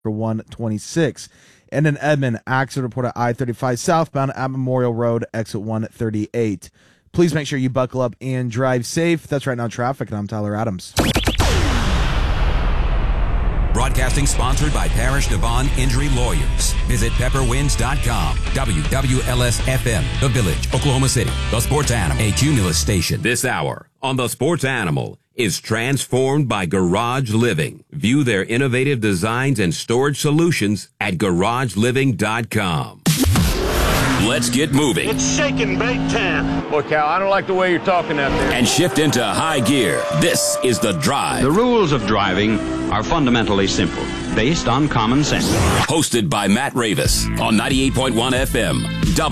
for 126. And in Edmond, accident report at I-35 southbound at Memorial Road, exit 138. Please make sure you buckle up and drive safe. That's Right Now Traffic, and I'm Tyler Adams. Broadcasting sponsored by Parish Devon Injury Lawyers. Visit pepperwinds.com. WWLS-FM, The Village, Oklahoma City. The Sports Animal, a Cumulus station. This hour on The Sports Animal is transformed by Garage Living. View their innovative designs and storage solutions at garageliving.com. Let's get moving. It's shaking big time. Boy, Cal, I don't like the way you're talking out there. And shift into high gear. This is The Drive. The rules of driving are fundamentally simple, based on common sense. Hosted by Matt Ravis on 98.1 FM,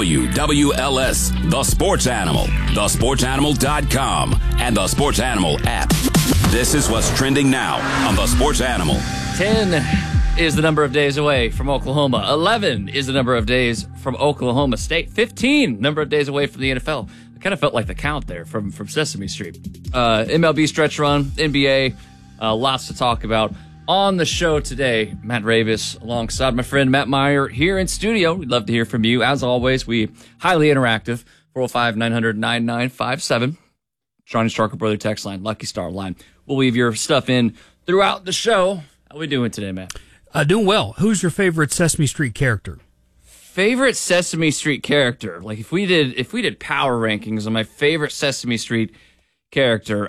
WWLS, The Sports Animal, thesportsanimal.com, and the Sports Animal app. This is what's trending now on The Sports Animal. 10 is the number of days away from Oklahoma. 11 is the number of days from Oklahoma State. 15, number of days away from the NFL. I kind of felt like the count there from Sesame Street. MLB stretch run, NBA, lots to talk about. On the show today, Matt Ravis alongside my friend Matt Meyer here in studio. We'd love to hear from you. As always, we highly interactive. 405-900-9957. Johnny Starker Brother text line, Lucky Star line. We'll weave your stuff in throughout the show. How we doing today, Matt? Doing well. Who's your favorite Sesame Street character? Favorite Sesame Street character? Like if we did power rankings on my favorite Sesame Street character,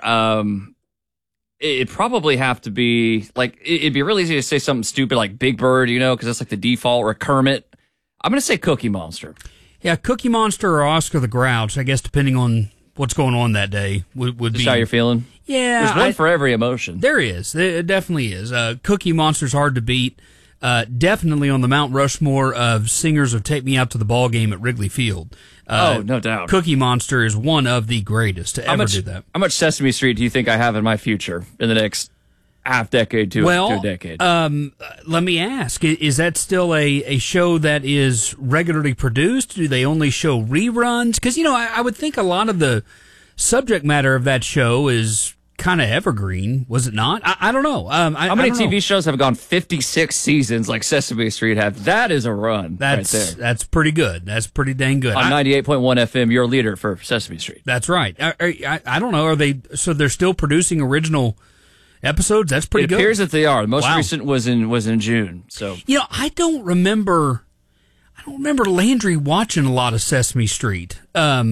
it'd probably have to be like it'd be really easy to say something stupid like Big Bird, because that's like the default, or Kermit. I'm gonna say Cookie Monster. Yeah, Cookie Monster or Oscar the Grouch, I guess, depending on what's going on that day would Just be how you're feeling. Yeah, there's one for every emotion. There is. It definitely is. Cookie Monster's hard to beat. Definitely on the Mount Rushmore of singers of Take Me Out to the Ball Game at Wrigley Field. No doubt. Cookie Monster is one of the greatest to ever do that. How much Sesame Street do you think I have in my future in the next half decade to a decade? Let me ask, is that still a show that is regularly produced? Do they only show reruns? Because, I would think a lot of the subject matter of that show is kind of evergreen, was it not? I don't know. How many TV shows have gone 56 seasons like Sesame Street have? That is a run right there. That's pretty good. That's pretty dang good. On 98.1 FM, your leader for Sesame Street. That's right. I don't know. They're still producing original episodes? That's pretty good. It appears that they are. The most recent was in June. So I don't remember Landry watching a lot of Sesame Street.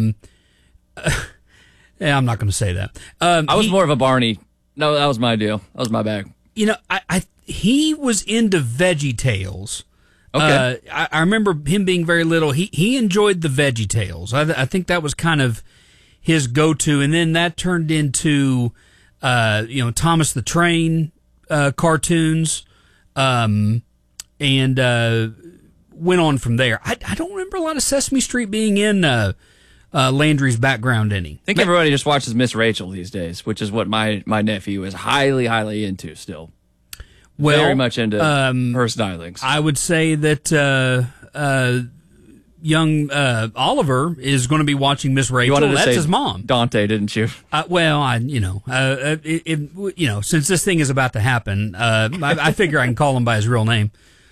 Yeah, I'm not going to say that. I was more of a Barney. No, that was my deal. That was my bag. He was into VeggieTales. Okay. I remember him being very little. He enjoyed the VeggieTales. I think that was kind of his go-to, and then that turned into Thomas the Train cartoons, and went on from there. I don't remember a lot of Sesame Street being in Landry's background any. I think everybody just watches Miss Rachel these days, which is what my nephew is highly, highly into still. Very much into her stylings. I would say that young Oliver is going to be watching Miss Rachel. That's his mom. Dante, didn't you? Since this thing is about to happen, I figure I can call him by his real name.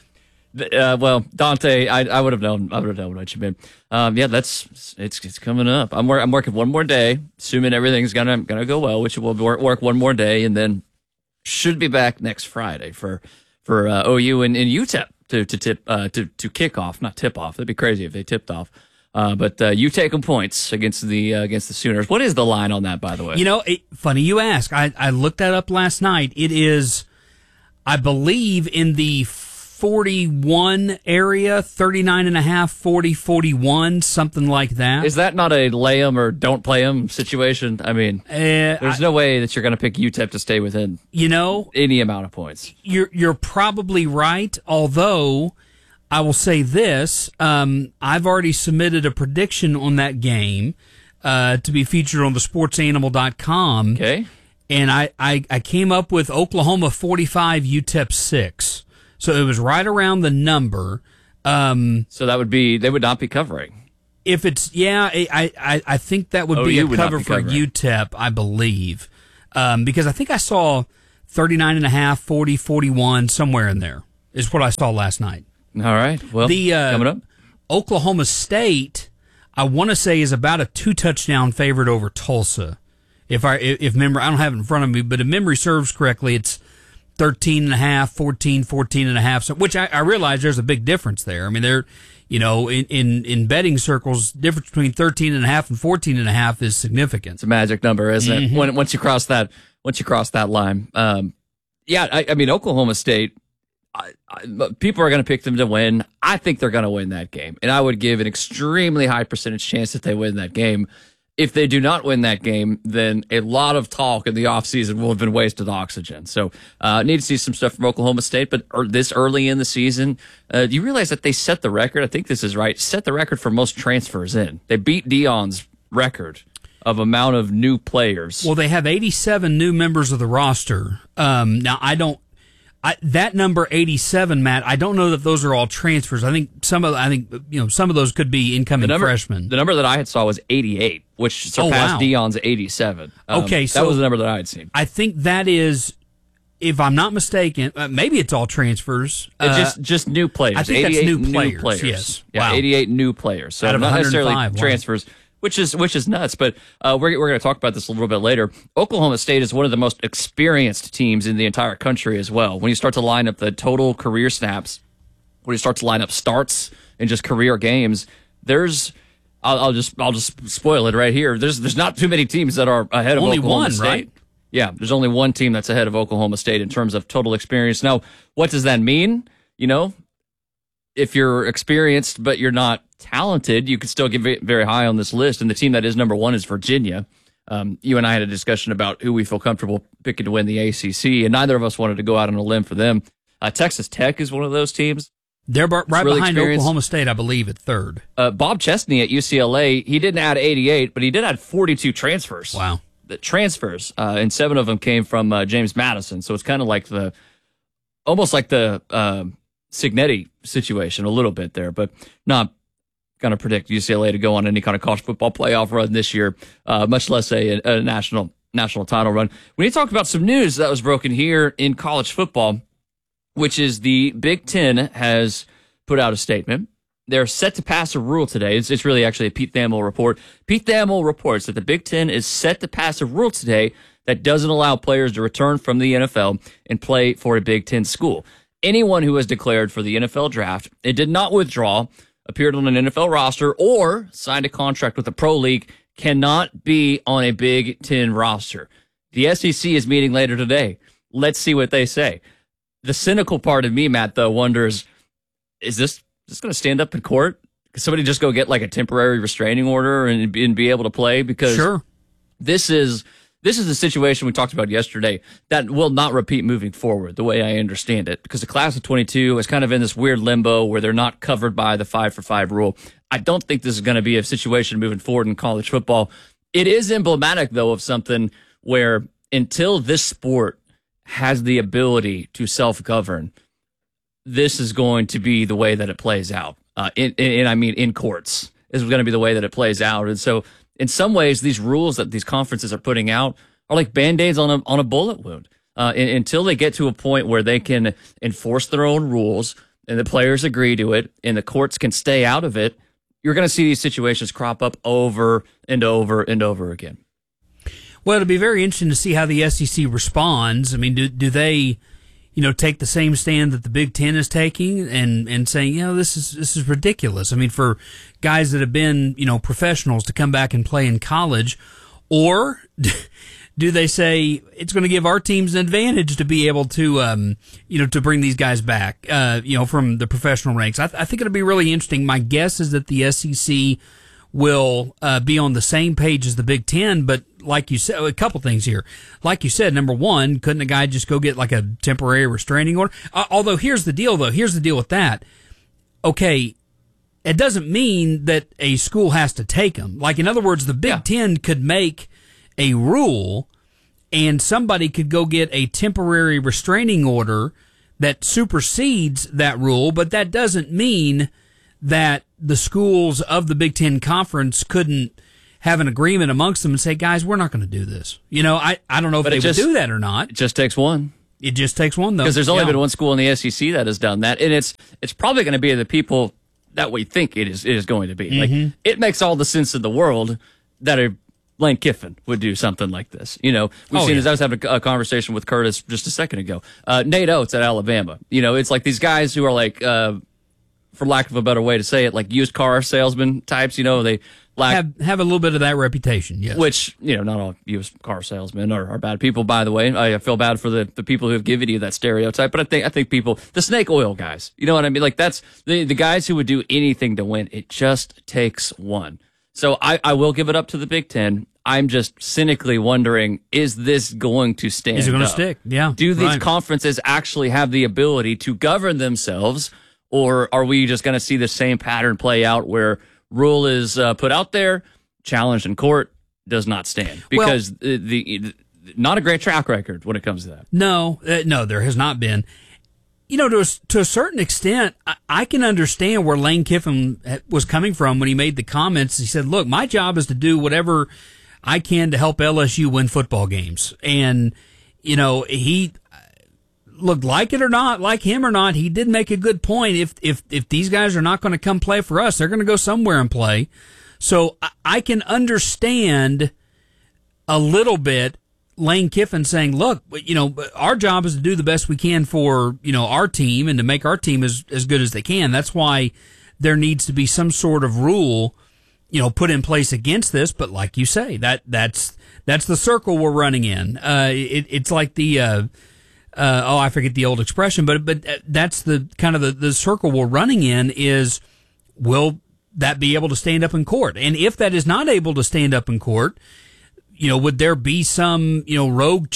Dante, I would have known. I would have known what you meant. It's coming up. I'm working one more day, assuming everything's gonna go well, which will work one more day, and then should be back next Friday for OU and UTEP to kick off, not tip off. That'd be crazy if they tipped off. But you take them points against the Sooners. What is the line on that, by the way? Funny you ask. I looked that up last night. It is, I believe, in the 41 area, 39.5, 40, 41, something like that. Is that not a lay 'em or don't play 'em situation? I mean, there's no way that you're going to pick UTEP to stay within any amount of points. You're probably right, although I will say this. I've already submitted a prediction on that game to be featured on thesportsanimal.com. Okay. And I came up with Oklahoma 45, UTEP 6. So it was right around the number. So that would be, they would not be covering. If it's, I think that would be a cover for UTEP, I believe. Because I think I saw 39.5, 40, 41, somewhere in there. is what I saw last night. All right. Well, coming up, Oklahoma State, I want to say, is about a 2-touchdown favorite over Tulsa. If memory, I don't have it in front of me, but if memory serves correctly, it's 13.5, 14.5, so, which I realize there's a big difference there. I mean, in betting circles, difference between 13.5 and 14.5 is significant. It's a magic number, isn't it? Mm-hmm. Once you cross that line. I mean, Oklahoma State, people are going to pick them to win. I think they're going to win that game, and I would give an extremely high percentage chance that they win that game. If they do not win that game, then a lot of talk in the offseason will have been wasted oxygen. So, need to see some stuff from Oklahoma State, but this early in the season, do you realize that they set the record? I think this is right. Set the record for most transfers in. They beat Deion's record of amount of new players. Well, they have 87 new members of the roster. Now, that number 87, Matt, I don't know that those are all transfers. I think some of those could be incoming freshmen. The number that I had saw was 88, which surpassed Deion's 87. Okay, so that was the number that I had seen. I think that is, if I'm not mistaken, maybe it's all transfers. Just new players. I think that's new players. Yes. Yeah, wow. 88 new players. So out of not necessarily 105, transfers. Wow. Which is nuts, but we're going to talk about this a little bit later. Oklahoma State is one of the most experienced teams in the entire country as well. When you start to line up the total career snaps, when you start to line up starts and just career games, I'll just spoil it right here. There's not too many teams that are ahead of Oklahoma State. Right? Yeah, there's only one team that's ahead of Oklahoma State in terms of total experience. Now, what does that mean? If you're experienced but you're not talented, you could still get very high on this list. And the team that is number one is Virginia. You and I had a discussion about who we feel comfortable picking to win the ACC, and neither of us wanted to go out on a limb for them. Texas Tech is one of those teams. They're right behind Oklahoma State, I believe, at third. Bob Chesney at UCLA, he didn't add 88, but he did add 42 transfers. Wow. The transfers, and 7 of them came from James Madison. So it's kind of almost like the Cignetti situation a little bit there, but not going to predict UCLA to go on any kind of college football playoff run this year, much less a national title run. We need to talk about some news that was broken here in college football, which is the Big Ten has put out a statement. They're set to pass a rule today. It's really actually a Pete Thamel report. Pete Thamel reports that the Big Ten is set to pass a rule today that doesn't allow players to return from the NFL and play for a Big Ten school. Anyone who has declared for the NFL draft and did not withdraw, appeared on an NFL roster, or signed a contract with a pro league cannot be on a Big Ten roster. The SEC is meeting later today. Let's see what they say. The cynical part of me, Matt, though, wonders, is this going to stand up in court? Could somebody just go get like a temporary restraining order and be able to play? Because sure. This is the situation we talked about yesterday that will not repeat moving forward, the way I understand it, because the class of 22 is kind of in this weird limbo where they're not covered by the 5-for-5 rule. I don't think this is going to be a situation moving forward in college football. It is emblematic, though, of something where until this sport has the ability to self-govern, this is going to be the way that it plays out. In courts. This is going to be the way that it plays out. And so, in some ways, these rules that these conferences are putting out are like Band-Aids on a bullet wound. Until they get to a point where they can enforce their own rules and the players agree to it and the courts can stay out of it, you're going to see these situations crop up over and over and over again. Well, it'll be very interesting to see how the SEC responds. I mean, do they, take the same stand that the Big Ten is taking and saying, this is ridiculous. I mean, for guys that have been, professionals to come back and play in college, or do they say it's going to give our teams an advantage to be able to, to bring these guys back, from the professional ranks? I think it'll be really interesting. My guess is that the SEC will be on the same page as the Big Ten, but like you said, a couple things here. Like you said, number one, couldn't a guy just go get like a temporary restraining order? Although here's the deal with that. Okay, it doesn't mean that a school has to take them. Like, in other words, the Big Ten could make a rule and somebody could go get a temporary restraining order that supersedes that rule, but that doesn't mean that the schools of the Big Ten Conference couldn't have an agreement amongst them and say, guys, we're not going to do this. I don't know if they would do that or not. It just takes one. It just takes one, though. Because there's only been one school in the SEC that has done that, and it's probably going to be the people that we think it is going to be. Like, it makes all the sense in the world that a Lane Kiffin would do something like this. You know, we've seen as I was having a conversation with Curtis just a second ago. Nate Oates at Alabama. You know, it's like these guys who are like, for lack of a better way to say it, like used car salesman types. You know, they have a little bit of that reputation. Yes. Which, you know, not all used car salesmen are bad people, by the way. I feel bad for the people who have given you that stereotype, but I think people, the snake oil guys, you know what I mean? Like, that's the guys who would do anything to win. It just takes one. So I will give it up to the Big Ten. I'm just cynically wondering, is this going to stand? Is it going to stick? Yeah. Do these conferences actually have the ability to govern themselves, or are we just going to see the same pattern play out where rule is put out there, challenged in court, does not stand? Because the not a great track record when it comes to that. No, there has not been. You know, to a certain extent, I can understand where Lane Kiffin was coming from when he made the comments. He said, look, my job is to do whatever I can to help LSU win football games. And, you know, he, look, like it or not, like him or not, he did make a good point. If these guys are not going to come play for us, they're going to go somewhere and play. So I can understand a little bit Lane Kiffin saying, look, you know, our job is to do the best we can for, you know, our team and to make our team as good as they can. That's why there needs to be some sort of rule, you know, put in place against this. But like you say, that's the circle we're running in. It's like the, I forget the old expression, but that's the kind of the circle we're running in is, will that be able to stand up in court? And if that is not able to stand up in court, you know, would there be some, you know, rogue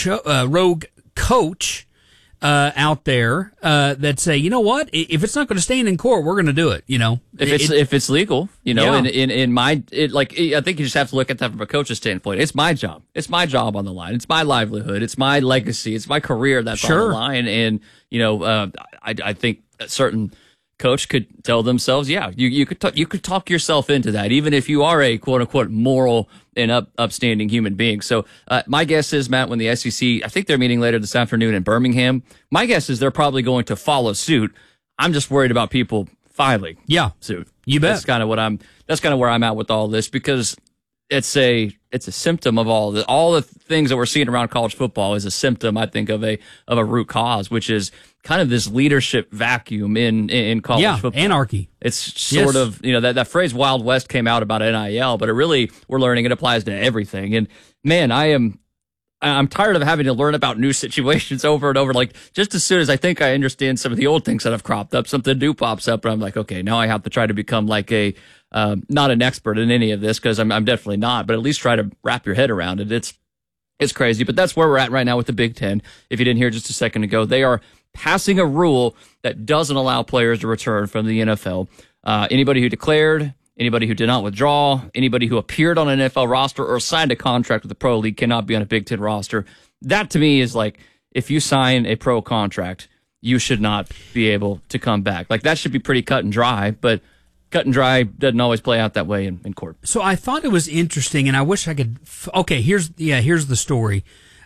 coach out there that say, you know what, if it's not going to stand in court, we're going to do it. You know, if it's legal, you know, Yeah. in my like, I think you just have to look at that from a coach's standpoint. It's my job. It's my job on the line. It's my livelihood. It's my legacy. It's my career that's on the line. And you know, I think a certain coach could tell themselves, yeah, you could talk yourself into that, even if you are a quote unquote moral and upstanding human being. So my guess is, Matt, when the SEC, I think they're meeting later this afternoon in Birmingham, my guess is they're probably going to follow suit. I'm just worried about people filing suit. You bet. That's kind of where I'm at with all this, because it's a symptom of all the things that we're seeing around college football is a symptom, I think, of a root cause, which is kind of this leadership vacuum in college football. Anarchy. It's sort of, you know, that phrase Wild West came out about NIL, but it really, we're learning it applies to everything. And man, I'm tired of having to learn about new situations over and over. Like, just as soon as I think I understand some of the old things that have cropped up, something new pops up, and I'm like, okay, now I have to try to become like not an expert in any of this, because I'm definitely not, but at least try to wrap your head around it. It's crazy, but that's where we're at right now with the Big Ten. If you didn't hear just a second ago, they are passing a rule that doesn't allow players to return from the NFL. Anybody who declared, anybody who did not withdraw, anybody who appeared on an NFL roster or signed a contract with the pro league cannot be on a Big Ten roster. That to me is like, if you sign a pro contract, you should not be able to come back. Like, that should be pretty cut and dry, but cut and dry doesn't always play out that way in court. So I thought it was interesting, and I wish I could. Okay, here's the story.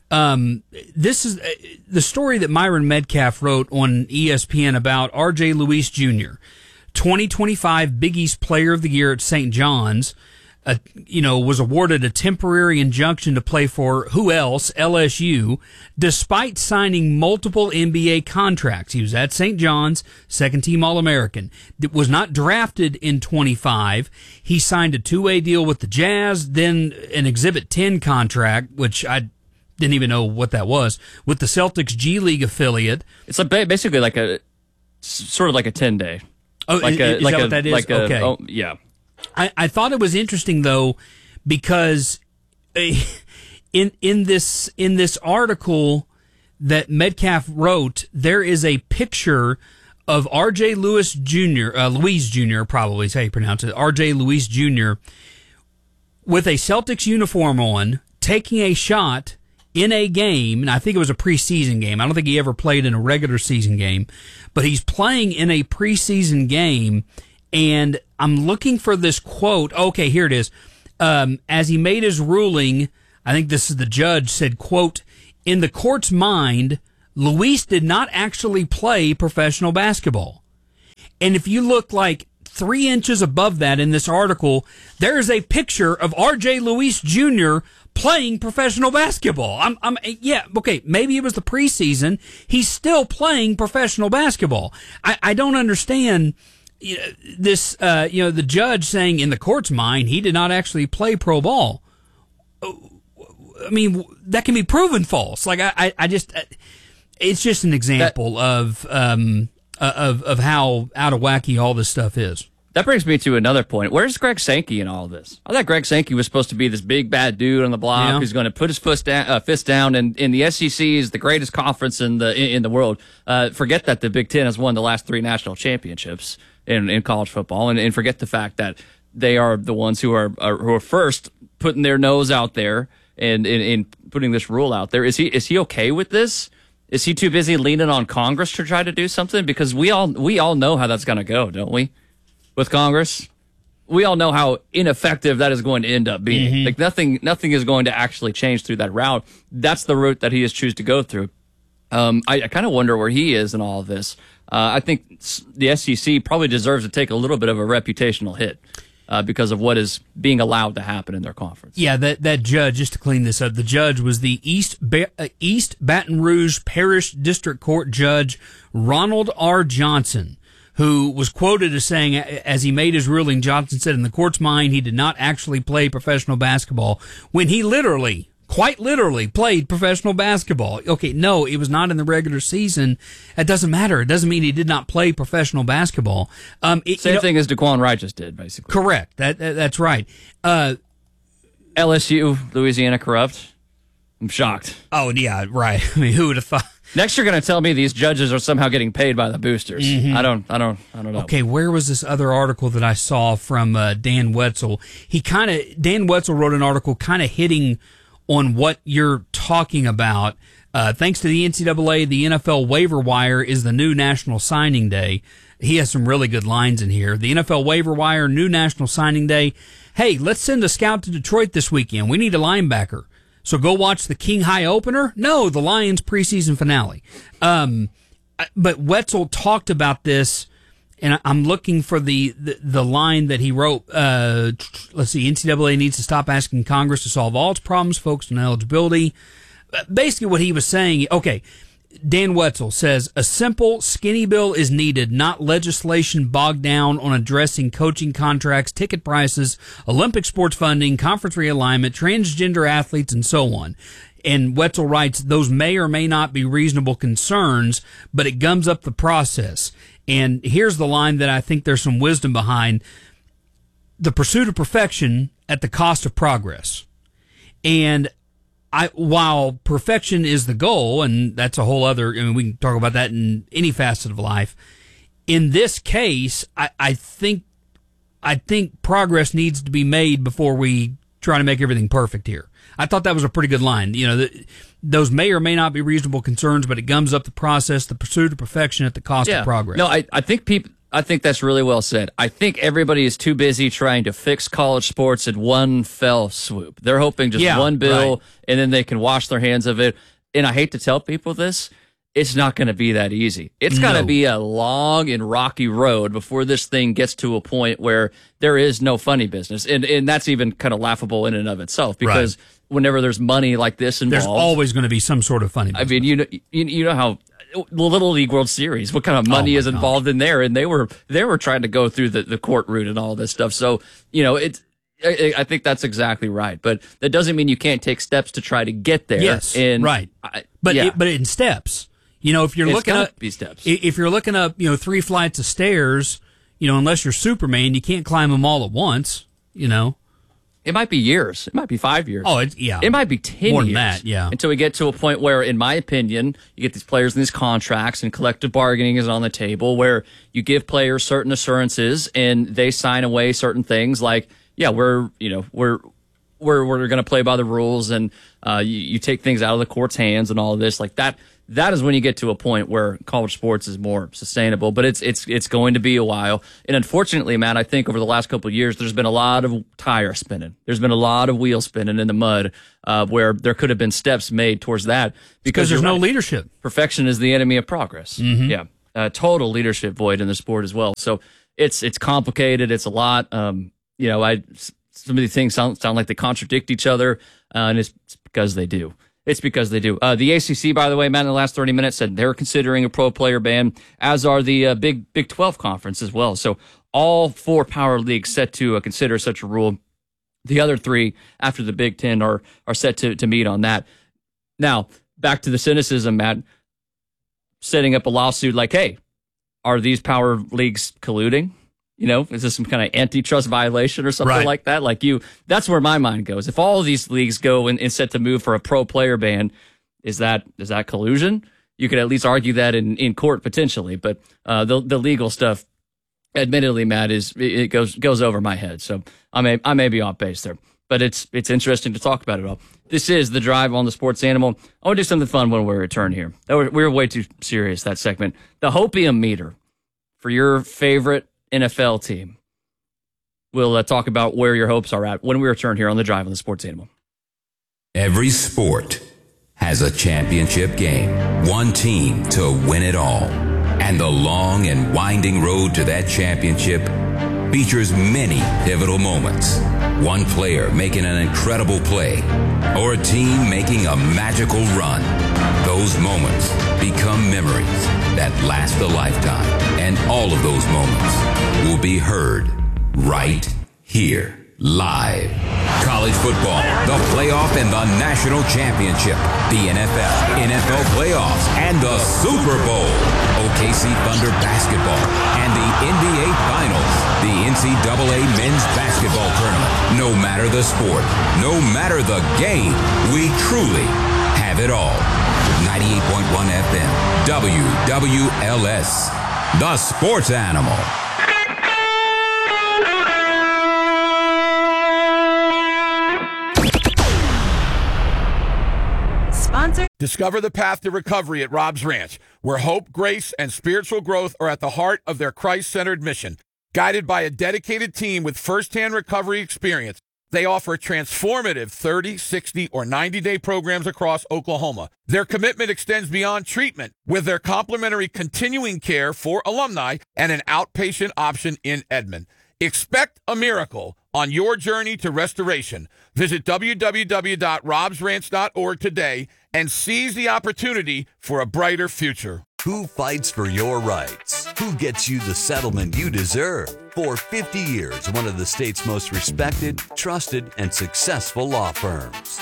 This is the story that Myron Metcalf wrote on ESPN about R.J. Luis Jr., 2025 Big East Player of the Year at St. John's. Was awarded a temporary injunction to play for who else? LSU, despite signing multiple NBA contracts. He was at St. John's, second-team All-American. Was not drafted in 25. He signed a two-way deal with the Jazz, then an Exhibit 10 contract, which I didn't even know what that was, with the Celtics G League affiliate. It's basically like a sort of like a 10-day. Oh, is that what that is? Okay. Oh, yeah. I thought it was interesting though, because in this article that Metcalf wrote, there is a picture of R.J. Luis Jr., probably is how you pronounce it, R.J. Luis Jr., with a Celtics uniform on, taking a shot in a game, and I think it was a preseason game. I don't think he ever played in a regular season game, but he's playing in a preseason game, and I'm looking for this quote. Okay, here it is. As he made his ruling, I think this is the judge, said, quote, "In the court's mind, Luis did not actually play professional basketball. And if you look like 3 inches above that in this article, there is a picture of R.J. Luis Jr. playing professional basketball. Okay, maybe it was the preseason. He's still playing professional basketball. I don't understand this, the judge saying in the court's mind he did not actually play pro ball. I mean, that can be proven false. Like, I just, it's just an example of how out of wacky all this stuff is. That brings me to another point. Where's Greg Sankey in all of this? I thought Greg Sankey was supposed to be this big bad dude on the block who's going to put his fist down. And the SEC is the greatest conference in the world. Forget that the Big Ten has won the last 3 national championships in college football, and forget the fact that they are the ones who are first putting their nose out there and in putting this rule out there. Is he okay with this? Is he too busy leaning on Congress to try to do something? Because we all know how that's going to go, don't we? With Congress, we all know how ineffective that is going to end up being. Mm-hmm. Like nothing is going to actually change through that route. That's the route that he has chosen to go through. I kind of wonder where he is in all of this. I think the SEC probably deserves to take a little bit of a reputational hit because of what is being allowed to happen in their conference. Yeah, that judge, just to clean this up, the judge was the East Baton Rouge Parish District Court Judge Ronald R. Johnson, who was quoted as saying, as he made his ruling, Johnson said in the court's mind he did not actually play professional basketball when he quite literally played professional basketball. Okay, no, it was not in the regular season. It doesn't matter. It doesn't mean he did not play professional basketball. Same thing as Daquan Wright just did, basically. Correct. That's right. LSU, Louisiana corrupt. I'm shocked. Oh, yeah, right. I mean, who would have thought? Next, you're going to tell me these judges are somehow getting paid by the boosters. Mm-hmm. I don't know. Okay, where was this other article that I saw from Dan Wetzel? Dan Wetzel wrote an article kind of hitting on what you're talking about. Thanks to the NCAA, the NFL waiver wire is the new National Signing Day. He has some really good lines in here. The NFL waiver wire, new National Signing Day. Hey, let's send a scout to Detroit this weekend. We need a linebacker. So go watch the King High opener? No, the Lions preseason finale. But Wetzel talked about this, and I'm looking for the line that he wrote. Let's see, NCAA needs to stop asking Congress to solve all its problems focused on eligibility. Basically what he was saying, okay, Dan Wetzel says, a simple, skinny bill is needed, not legislation bogged down on addressing coaching contracts, ticket prices, Olympic sports funding, conference realignment, transgender athletes, and so on. And Wetzel writes, those may or may not be reasonable concerns, but it gums up the process. And here's the line that I think there's some wisdom behind. The pursuit of perfection at the cost of progress. And while perfection is the goal, and that's a whole other, we can talk about that in any facet of life. In this case, I think progress needs to be made before we try to make everything perfect here. I thought that was a pretty good line. Those may or may not be reasonable concerns, but it gums up the process, the pursuit of perfection at the cost of progress. No, I think that's really well said. I think everybody is too busy trying to fix college sports in one fell swoop. They're hoping just one bill, and then they can wash their hands of it. And I hate to tell people this, it's not going to be that easy. It's going to be a long and rocky road before this thing gets to a point where there is no funny business. And that's even kind of laughable in and of itself, because whenever there's money like this involved, there's always going to be some sort of funny business. I mean, you know how the Little League World Series, what kind of money is involved in there? And they were trying to go through the court route and all this stuff. So, I think that's exactly right. But that doesn't mean you can't take steps to try to get there. Yes, right. But in steps. If you're looking up, if you're looking up, 3 flights of stairs, unless you're Superman, you can't climb them all at once. It might be years. It might be 5 years. Oh, it might be 10 more years. Than that, yeah. Until we get to a point where, in my opinion, you get these players in these contracts and collective bargaining is on the table, where you give players certain assurances and they sign away certain things like, we're going to play by the rules, and you take things out of the court's hands and all of this like that. that is when you get to a point where college sports is more sustainable. But it's going to be a while. And unfortunately, Matt, I think over the last couple of years, there's been a lot of tire spinning. There's been a lot of wheel spinning in the mud where there could have been steps made towards that. Because there's no leadership. Perfection is the enemy of progress. Mm-hmm. Yeah. Total leadership void in the sport as well. So it's complicated. It's a lot. Some of these things sound like they contradict each other, and it's because they do. It's because they do. The ACC, by the way, Matt, in the last 30 minutes said they're considering a pro player ban, as are the Big 12 conference as well. So all 4 power leagues set to consider such a rule. The other 3 after the Big 10 are set to meet on that. Now, back to the cynicism, Matt, setting up a lawsuit like, hey, are these power leagues colluding? Is this some kind of antitrust violation or something like that? That's where my mind goes. If all of these leagues go and set to move for a pro player ban, is that collusion? You could at least argue that in court potentially, but the legal stuff, admittedly, Matt, it goes over my head. So I may be off base there, but it's interesting to talk about it all. This is The Drive on the Sports Animal. I want to do something fun when we return here. We're way too serious, that segment. The Hopium meter for your favorite NFL team. We'll talk about where your hopes are at when we return here on The Drive on the Sports Animal. Every sport has a championship game, one team to win it all. And the long and winding road to that championship features many pivotal moments. One player making an incredible play, or a team making a magical run. Those moments become memories that last a lifetime. And all of those moments will be heard right here, live. College football, the playoff and the national championship, the NFL playoffs, and the Super Bowl, OKC Thunder basketball, and the NBA Finals, the NCAA men's basketball tournament. No matter the sport, no matter the game, we truly have it all. 98.1 FM, WWLS, the Sports Animal. Discover the path to recovery at Rob's Ranch, where hope, grace, and spiritual growth are at the heart of their Christ-centered mission. Guided by a dedicated team with firsthand recovery experience, they offer transformative 30, 60, or 90-day programs across Oklahoma. Their commitment extends beyond treatment with their complimentary continuing care for alumni and an outpatient option in Edmond. Expect a miracle on your journey to restoration. Visit www.robsranch.org today and seize the opportunity for a brighter future. Who fights for your rights? Who gets you the settlement you deserve? For 50 years, one of the state's most respected, trusted, and successful law firms.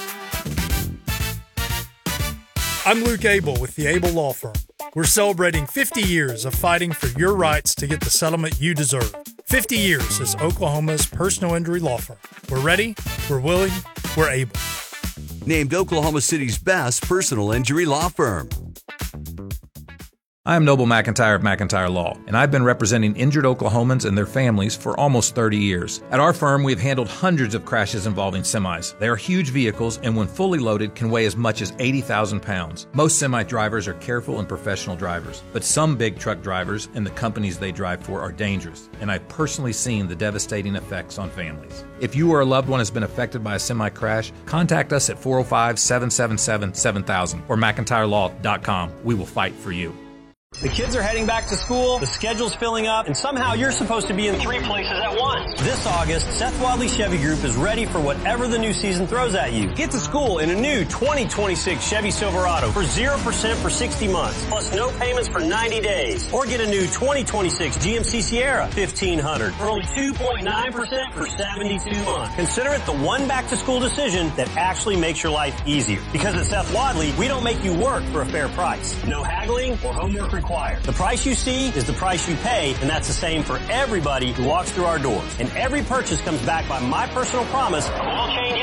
I'm Luke Abel with the Abel Law Firm. We're celebrating 50 years of fighting for your rights to get the settlement you deserve. 50 years as Oklahoma's personal injury law firm. We're ready, we're willing, we're able. Named Oklahoma City's best personal injury law firm. I am Noble McIntyre of McIntyre Law, and I've been representing injured Oklahomans and their families for almost 30 years. At our firm, we have handled hundreds of crashes involving semis. They are huge vehicles, and when fully loaded, can weigh as much as 80,000 pounds. Most semi drivers are careful and professional drivers, but some big truck drivers and the companies they drive for are dangerous, and I've personally seen the devastating effects on families. If you or a loved one has been affected by a semi crash, contact us at 405-777-7000 or McIntyreLaw.com. We will fight for you. The kids are heading back to school, the schedule's filling up, and somehow you're supposed to be in 3 places at once. This August, Seth Wadley Chevy Group is ready for whatever the new season throws at you. Get to school in a new 2026 Chevy Silverado for 0% for 60 months, plus no payments for 90 days. Or get a new 2026 GMC Sierra, $1,500 for only 2.9% for 72 months. Consider it the one back-to-school decision that actually makes your life easier. Because at Seth Wadley, we don't make you work for a fair price. No haggling or homework required. The price you see is the price you pay, and that's the same for everybody who walks through our doors. And every purchase comes back by my personal promise of oil changes,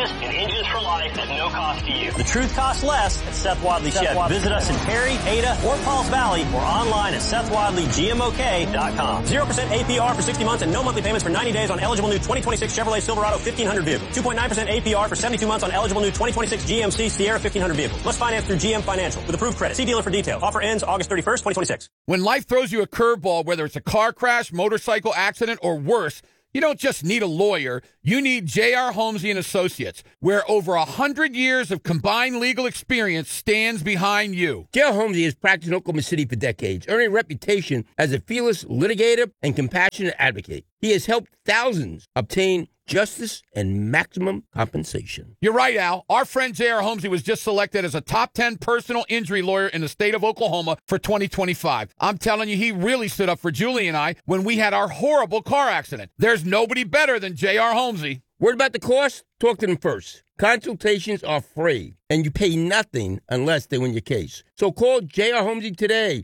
service and engines for life at no cost to you. The truth costs less at Seth Wadley Chevy. Visit us in Perry, Ada, or Pauls Valley or online at SethWadleyGMOK.com. 0% APR for 60 months and no monthly payments for 90 days on eligible new 2026 Chevrolet Silverado 1500 vehicle. 2.9% APR for 72 months on eligible new 2026 GMC Sierra 1500 vehicle. Must finance through GM Financial with approved credit. See dealer for details. Offer ends August 31st, 2026. When life throws you a curveball, whether it's a car crash, motorcycle accident, or worse, you don't just need a lawyer. You need J.R. Holmesy & Associates, where over 100 years of combined legal experience stands behind you. J.R. Holmesy has practiced in Oklahoma City for decades, earning a reputation as a fearless litigator and compassionate advocate. He has helped thousands obtain justice and maximum compensation. You're right, Al. Our friend J.R. Holmesy was just selected as a top 10 personal injury lawyer in the state of Oklahoma for 2025. I'm telling you, he really stood up for Julie and I when we had our horrible car accident. There's nobody better than J.R. Holmesy. Worried about the cost? Talk to them first. Consultations are free, and you pay nothing unless they win your case. So call J.R. Holmesy today,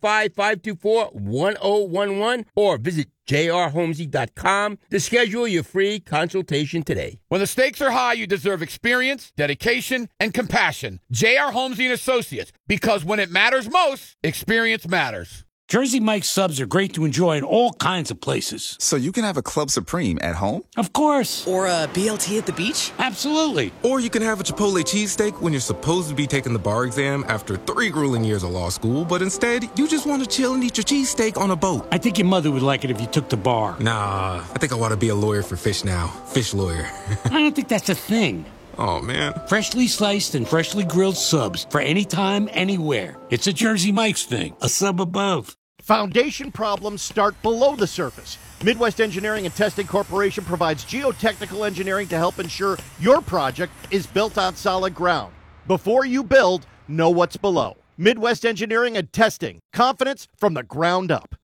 405-524-1011, or visit jrholmesy.com to schedule your free consultation today. When the stakes are high, you deserve experience, dedication, and compassion. J.R. Holmesy & Associates, because when it matters most, experience matters. Jersey Mike's subs are great to enjoy in all kinds of places. So you can have a Club Supreme at home? Of course. Or a BLT at the beach? Absolutely. Or you can have a Chipotle cheesesteak when you're supposed to be taking the bar exam after 3 grueling years of law school, but instead, you just want to chill and eat your cheesesteak on a boat. I think your mother would like it if you took the bar. Nah, I think I want to be a lawyer for fish now. Fish lawyer. I don't think that's a thing. Oh, man. Freshly sliced and freshly grilled subs for any time, anywhere. It's a Jersey Mike's thing. A sub above. Foundation problems start below the surface. Midwest Engineering and Testing Corporation provides geotechnical engineering to help ensure your project is built on solid ground. Before you build, know what's below. Midwest Engineering and Testing. Confidence from the ground up.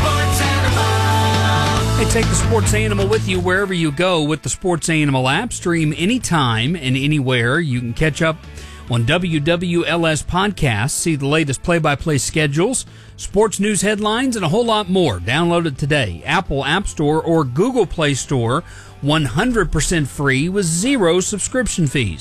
Hey, take the Sports Animal with you wherever you go with the Sports Animal app. Stream anytime and anywhere. You can catch up on WWLS podcasts, see the latest play-by-play schedules, sports news headlines, and a whole lot more. Download it today. Apple App Store or Google Play Store. 100% free with 0 subscription fees.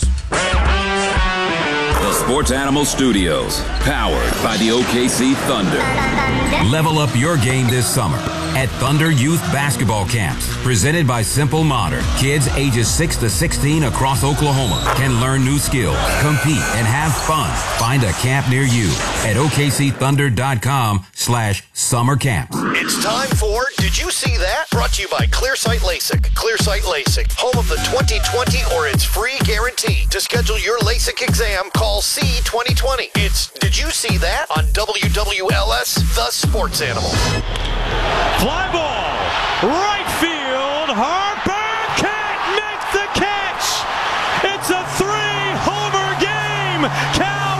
The Sports Animal Studios, powered by the OKC Thunder. Level up your game this summer at Thunder Youth Basketball Camps, presented by Simple Modern. Kids ages 6 to 16 across Oklahoma can learn new skills, compete, and have fun. Find a camp near you at OKCThunder.com/summer camps. It's time for Did You See That? Brought to you by Clearsight LASIK. Clearsight LASIK, home of the 2020 or it's free guarantee. To schedule your LASIK exam, call C2020. It's Did You See That? On WWLS, the Sports Animal. Fly ball, right field, Harper can't make the catch. It's a 3-homer game, Cal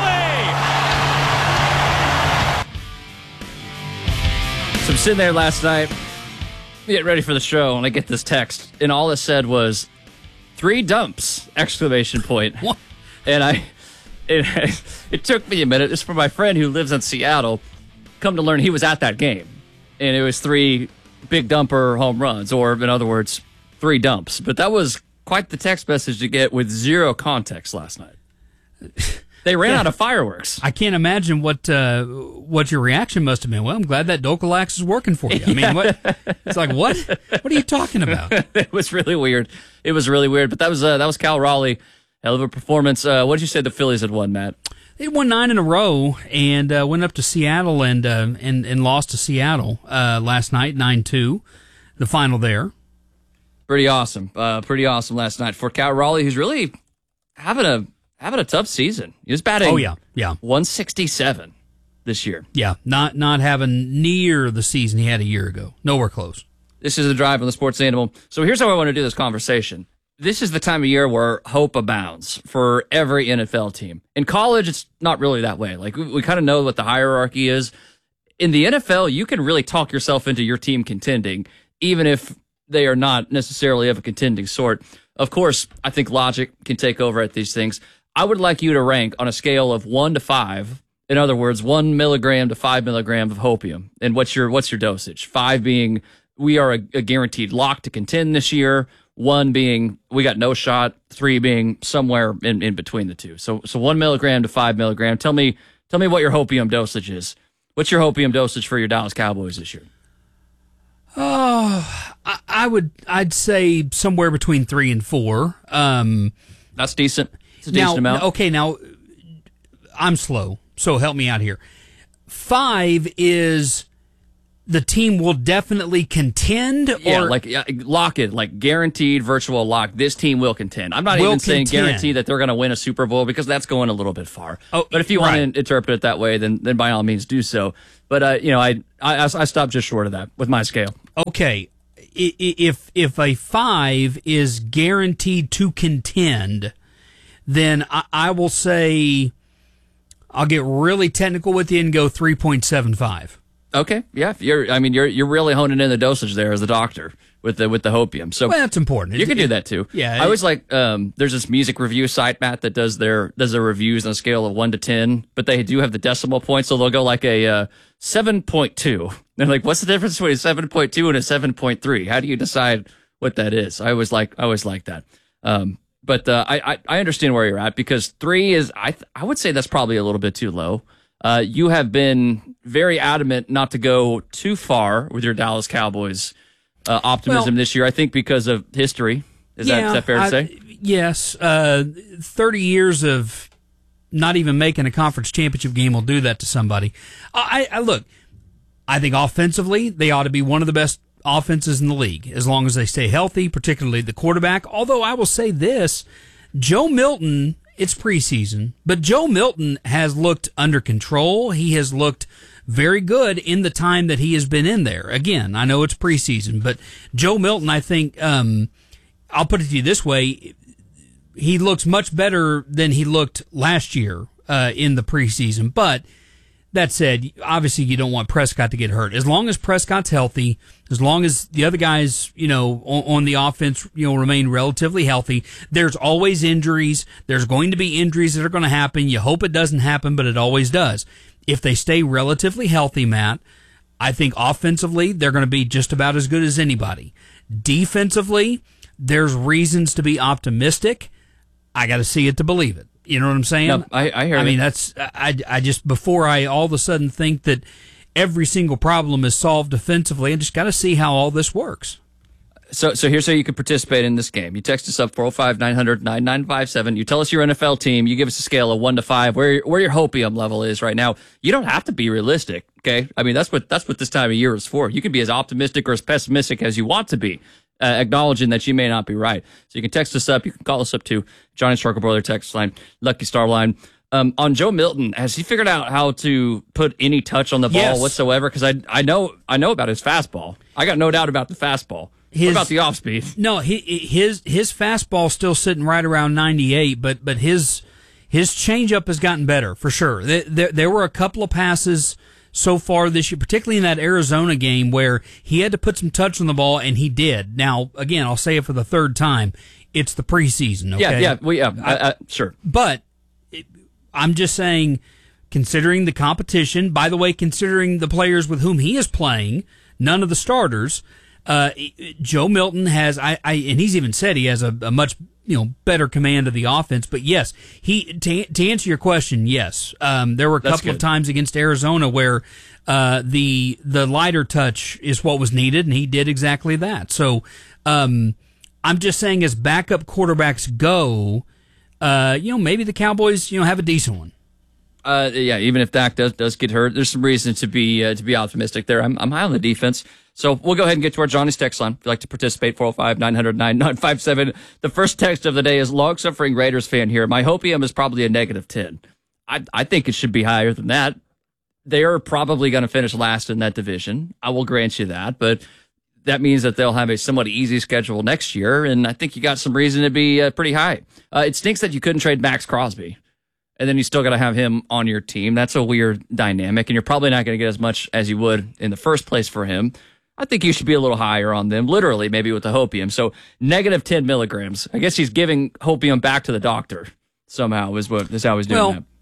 Raleigh. So I'm sitting there last night, getting ready for the show, and I get this text, and all it said was 3 dumps, exclamation point. What? And it took me a minute. It's for my friend who lives in Seattle. Come to learn he was at that game. And it was 3 big dumper home runs, or in other words, 3 dumps. But that was quite the text message to get with 0 context last night. They ran out of fireworks. I can't imagine what your reaction must have been. Well, I'm glad that Docalax is working for you. I mean, what? It's like, what? What are you talking about? It was really weird. It was really weird. But that was Cal Raleigh. Hell of a performance. What did you say the Phillies had won, Matt? They won 9 in a row and went up to Seattle and lost to Seattle last night, 9-2, the final there. Pretty awesome. Pretty awesome last night for Cal Raleigh, who's really having a tough season. He was batting 167 this year. Yeah, not having near the season he had a year ago. Nowhere close. This is The Drive on the Sports Animal. So here's how I want to do this conversation. This is the time of year where hope abounds for every NFL team. In college, it's not really that way. Like, we kind of know what the hierarchy is. In the NFL, you can really talk yourself into your team contending, even if they are not necessarily of a contending sort. Of course, I think logic can take over at these things. I would like you to rank on a scale of 1 to 5. In other words, 1 milligram to 5 milligrams of hopium. And what's your dosage? 5 being we are a guaranteed lock to contend this year. 1 being we got no shot, 3 being somewhere in between the two. So 1 milligram to 5 milligram. Tell me what your hopium dosage is. What's your hopium dosage for your Dallas Cowboys this year? Oh, I'd say somewhere between 3 and 4. That's decent. It's a decent amount. Okay, now I'm slow, so help me out here. 5 is the team will definitely contend, or lock it, like guaranteed virtual lock. This team will contend. I'm not even saying guarantee that they're going to win a Super Bowl because that's going a little bit far. Oh, but if you want to interpret it that way, then by all means do so. But I stopped just short of that with my scale. Okay, if a 5 is guaranteed to contend, then I will say I'll get really technical with you and go 3.75. Okay, yeah, you're really honing in the dosage there as a doctor with the hopium. So that's important. You can do that too. Yeah, I always like. There's this music review site, Matt, that does their reviews on a scale of 1 to 10, but they do have the decimal points, so they'll go like a 7.2. They're like, what's the difference between a 7.2 and a 7.3? How do you decide what that is? I always like that. But I understand where you're at because 3 is I would say that's probably a little bit too low. You have been very adamant not to go too far with your Dallas Cowboys optimism this year, I think because of history. Is that fair to say? Yes. 30 years of not even making a conference championship game will do that to somebody. Look, I think offensively, they ought to be one of the best offenses in the league as long as they stay healthy, particularly the quarterback. Although I will say this, Joe Milton, it's preseason, but Joe Milton has looked under control. He has looked very good in the time that he has been in there. Again, I know it's preseason, but Joe Milton, I think, I'll put it to you this way, he looks much better than he looked last year in the preseason. But that said, obviously you don't want Prescott to get hurt. As long as Prescott's healthy, as long as the other guys, on the offense, remain relatively healthy, there's always injuries. There's going to be injuries that are going to happen. You hope it doesn't happen, but it always does. If they stay relatively healthy, Matt, I think offensively they're going to be just about as good as anybody. Defensively, there's reasons to be optimistic. I got to see it to believe it. You know what I'm saying? No, I hear you. I mean, I just, before I all of a sudden think that every single problem is solved defensively, I just got to see how all this works. So here's how you can participate in this game. You text us up 405-900-9957. You tell us your NFL team. You give us a scale of 1 to 5, where your hopium level is right now. You don't have to be realistic, okay? I mean, that's what this time of year is for. You can be as optimistic or as pessimistic as you want to be. Acknowledging that you may not be right. So you can text us up. You can call us up to Johnny Struggle Brother text line, Lucky Star line. On Joe Milton, has he figured out how to put any touch on the ball whatsoever? Because I know about his fastball. I got no doubt about the fastball. What about the off speed? No, his fastball's still sitting right around 98, but his changeup has gotten better for sure. There were a couple of passes so far this year, particularly in that Arizona game, where he had to put some touch on the ball, and he did. Now, again, I'll say it for the third time. It's the preseason, okay? Sure. But I'm just saying, considering the competition, by the way, considering the players with whom he is playing, none of the starters, Joe Milton has, and he's even said he has a much better command of the offense. But yes, to answer your question, yes, there were a couple of times against Arizona where the lighter touch is what was needed, and he did exactly that. So I'm just saying, as backup quarterbacks go, maybe the Cowboys have a decent one. Even if Dak does get hurt, there's some reason to be optimistic there. I'm high on the defense. So we'll go ahead and get to our Johnny's text line. If you'd like to participate, 405-900-9957. The first text of the day is long-suffering Raiders fan here. My hopium is probably a negative 10. I think it should be higher than that. They are probably going to finish last in that division. I will grant you that, but that means that they'll have a somewhat easy schedule next year, and I think you got some reason to be pretty high. It stinks that you couldn't trade Max Crosby, and then you still got to have him on your team. That's a weird dynamic, and you're probably not going to get as much as you would in the first place for him. I think you should be a little higher on them, literally, maybe with the hopium. So negative 10 milligrams. I guess he's giving hopium back to the doctor somehow is how he's doing that.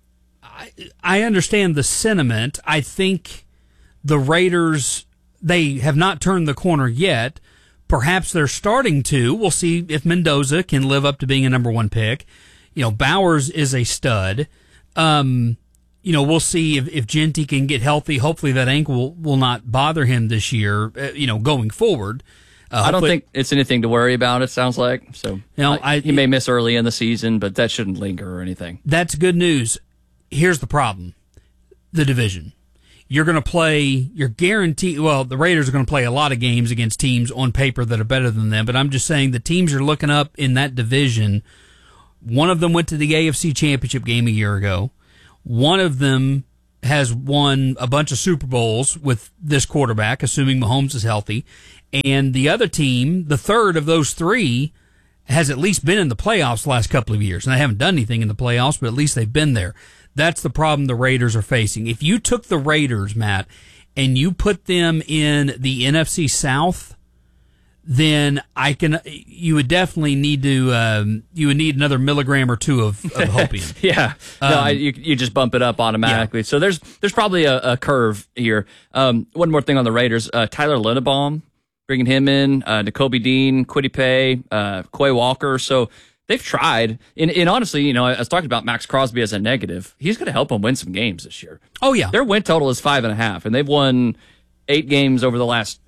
I understand the sentiment. I think the Raiders, they have not turned the corner yet, Perhaps they're starting to. We'll see if Mendoza can live up to being a number 1 pick. Bowers is a stud. We'll see if Genty can get healthy. Hopefully that ankle will not bother him this year, going forward. I don't think it's anything to worry about, it sounds like. So he may miss early in the season, but that shouldn't linger or anything. That's good news. Here's the problem. The division. You're going to play, you're guaranteed, the Raiders are going to play a lot of games against teams on paper that are better than them, but I'm just saying the teams you're looking up in that division, one of them went to the AFC Championship game a year ago. One of them has won a bunch of Super Bowls with this quarterback, assuming Mahomes is healthy. And the other team, the third of those 3, has at least been in the playoffs the last couple of years. And they haven't done anything in the playoffs, but at least they've been there. That's the problem the Raiders are facing. If you took the Raiders, Matt, and you put them in the NFC South, then you would definitely need to, you would need another milligram or 2 of hopium. Yeah. You just bump it up automatically. Yeah. So there's probably a curve here. One more thing on the Raiders. Tyler Linderbaum, bringing him in, Nakobe Dean, Kwity Paye, Quay Walker. So they've tried. And honestly, I was talking about Max Crosby as a negative. He's going to help them win some games this year. Oh, yeah. Their win total is 5.5, and they've won 8 games over the last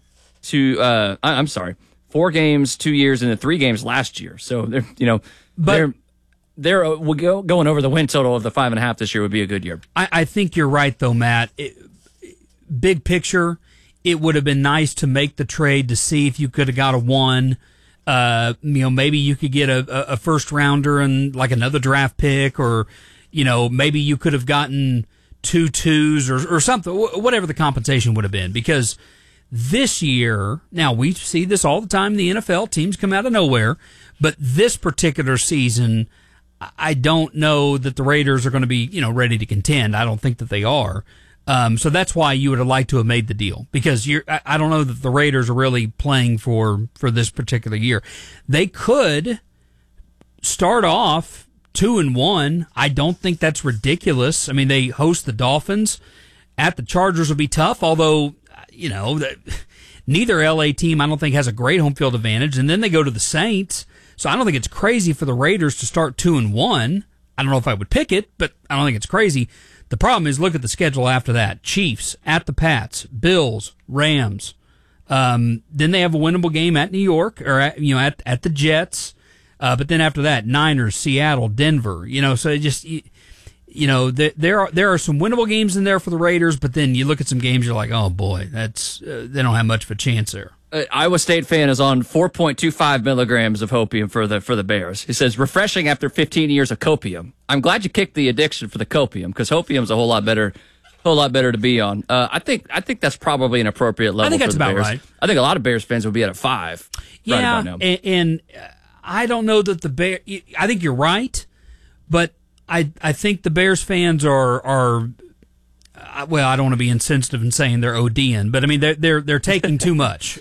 4 games 2 years, and then 3 games last year. So they're going over the win total of the 5.5 this year would be a good year. I think you're right though, Matt. Big picture, it would have been nice to make the trade to see if you could have got a 1. Maybe you could get a first rounder and like another draft pick, or maybe you could have gotten 2 2s or something, whatever the compensation would have been, because this year, now we see this all the time in the NFL, teams come out of nowhere, but this particular season, I don't know that the Raiders are going to be, ready to contend. I don't think that they are. So that's why you would have liked to have made the deal, because I don't know that the Raiders are really playing for this particular year. They could start off 2-1. I don't think that's ridiculous. I mean, they host the Dolphins. At the Chargers will be tough, although neither LA team I don't think has a great home field advantage. And then they go to the Saints. So I don't think it's crazy for the Raiders to start 2-1. I don't know if I would pick it, but I don't think it's crazy. The problem is, look at the schedule after that. Chiefs, at the Pats, Bills, Rams. Then they have a winnable game at New York, or at the Jets. But then after that, Niners, Seattle, Denver. So it just, there are some winnable games in there for the Raiders, but then you look at some games, you're like, oh boy, that's they don't have much of a chance there. Iowa State fan is on 4.25 milligrams of hopium for the Bears. He says, refreshing after 15 years of copium. I'm glad you kicked the addiction for the copium, because hopium's a whole lot better to be on. I think that's probably an appropriate level. I think that's for the about Bears. right. I think a lot of Bears fans would be at a 5. Yeah, right about now. And I don't know that the Bears. I think you're right, but I think the Bears fans are. Well, I don't want to be insensitive in saying they're ODing, but I mean they're taking too much.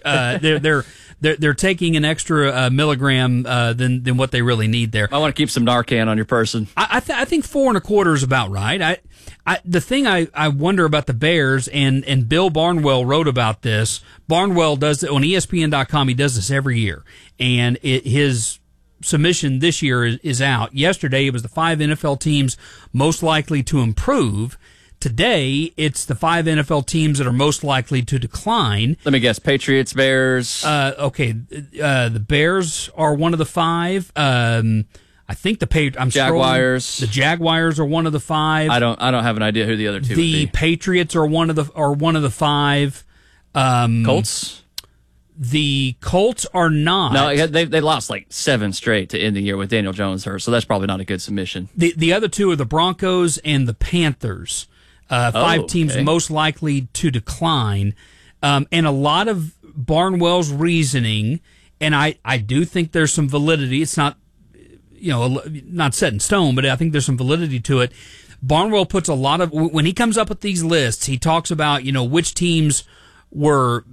They're taking an extra milligram than what they really need there. I want to keep some Narcan on your person. I think 4.25 is about right. The thing I wonder about the Bears, and Bill Barnwell wrote about this. Barnwell does it on ESPN.com. He does this every year, and his submission this year is out. Yesterday, it was the 5 NFL teams most likely to improve. Today, it's the 5 NFL teams that are most likely to decline. Let me guess, Patriots, Bears. Okay, the Bears are one of the 5. I think Jaguars. The Jaguars are one of the 5. I don't have an idea who the other 2 would be. The Patriots are one of the 5. Colts. The Colts are not. No, they lost like 7 straight to end the year with Daniel Jones hurt, so that's probably not a good submission. The other 2 are the Broncos and the Panthers. 5 teams most likely to decline. And a lot of Barnwell's reasoning, and I do think there's some validity. It's not, not set in stone, but I think there's some validity to it. Barnwell puts a lot of, when he comes up with these lists, he talks about, which teams were,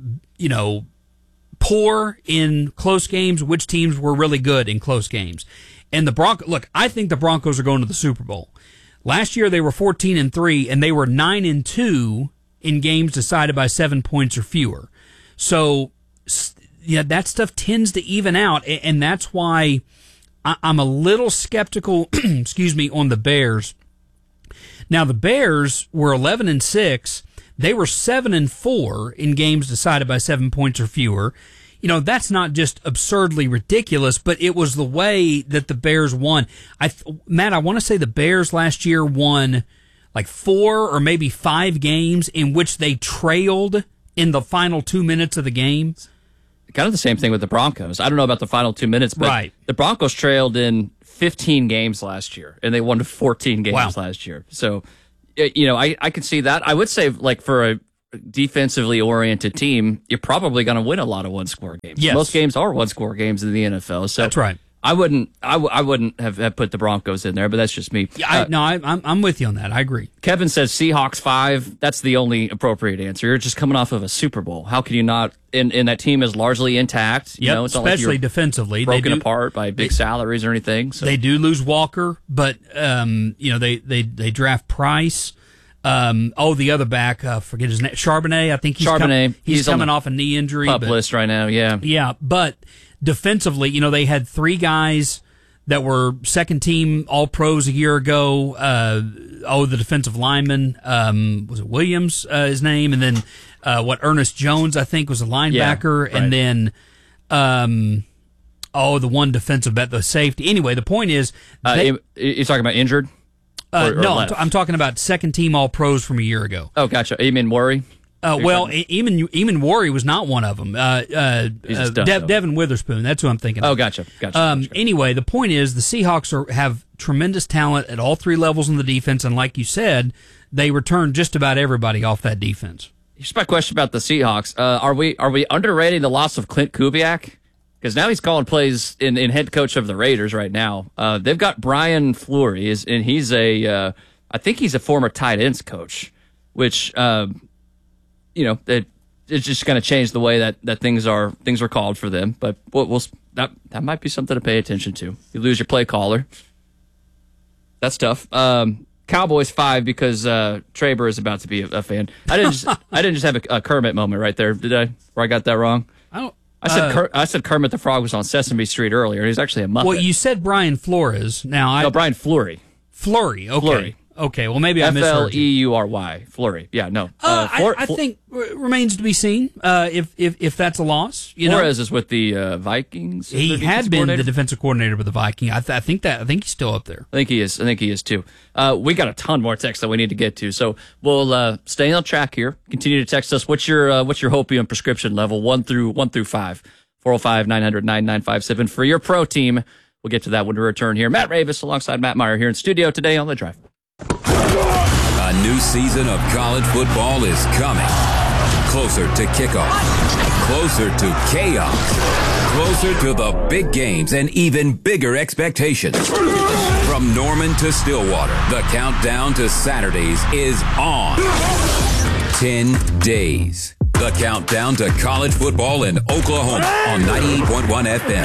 poor in close games, which teams were really good in close games. And I think the Broncos are going to the Super Bowl. Last year they were 14-3, and they were 9-2 in games decided by 7 points or fewer. So that stuff tends to even out, and that's why I'm a little skeptical, excuse me, on the Bears. Now, the Bears were 11-6. They were 7-4 in games decided by 7 points or fewer. That's not just absurdly ridiculous, but it was the way that the Bears won. Matt, I want to say the Bears last year won like 4 or maybe 5 games in which they trailed in the final 2 minutes of the game. Kind of the same thing with the Broncos. I don't know about the final 2 minutes, but the Broncos trailed in 15 games last year, and they won 14 games last year. So, I can see that. I would say, like, for a defensively oriented team, you're probably going to win a lot of one-score games. Yes. Most games are one-score games in the NFL. So that's right. I wouldn't have put the Broncos in there, but that's just me. I'm with you on that. I agree. Kevin says Seahawks 5. That's the only appropriate answer. You're just coming off of a Super Bowl. How can you not? And that team is largely intact. Yep, it's not especially like defensively, broken apart by big salaries or anything. So. They do lose Walker, but they draft Price. The other back, forget his name, Charbonnet. I think he's coming off a knee injury. Pup list right now. Yeah, but. Defensively, they had 3 guys that were second team All-Pros a year ago. The defensive lineman, was it Williams, his name? And then, Ernest Jones, I think, was a linebacker. Yeah, right. And then, the one defensive bet, the safety. Anyway, the point is. You're talking about injured? No, I'm talking about second team All-Pros from a year ago. Oh, gotcha. You mean Worry? Eamon Worry was not one of them. Devin Witherspoon, that's who I'm thinking of. Oh, gotcha. Anyway, the point is the Seahawks have tremendous talent at all 3 levels in the defense, and like you said, they return just about everybody off that defense. Here's my question about the Seahawks. Are we underrating the loss of Clint Kubiak? Because now he's calling plays in head coach of the Raiders right now. They've got Brian Fleury, and he's I think he's a former tight ends coach, which... it's just going to change the way that things are called for them. But that might be something to pay attention to. You lose your play caller. That's tough. Cowboys 5 because Traber is about to be a fan. I didn't just have a Kermit moment right there, did I? Where I got that wrong? I said Kermit the Frog was on Sesame Street earlier. He's actually a Muppet. Well, you said Brian Flores. No, Brian Fleury. Fleury. Okay. Fleury. Okay, well, maybe I misheard you. Fleury. Fleury. Yeah, no. I think remains to be seen if that's a loss. Flores is with the Vikings. He had been the defensive coordinator with the Vikings. I think he's still up there. I think he is too. We got a ton more texts that we need to get to, so we'll stay on track here. Continue to text us. What's your Hopium prescription level 1 through 5? 405-900-9957 for your pro team. We'll get to that when we return here. Matt Ravis alongside Matt Meyer here in studio today on The Drive. A new season of college football is coming. Closer to kickoff. Closer to chaos. Closer to the big games and even bigger expectations. From Norman to Stillwater, the countdown to Saturdays is on. 10 days. The countdown to college football in Oklahoma on 98.1 FM.